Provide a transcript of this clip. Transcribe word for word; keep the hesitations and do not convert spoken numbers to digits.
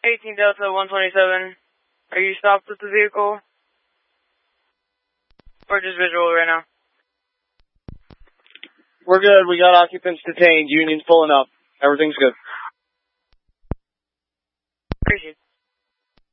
eighteen Delta one twenty-seven. Are you stopped with the vehicle? Or just visual right now? We're good. We got occupants detained. Union's pulling up. Everything's good. Appreciate it.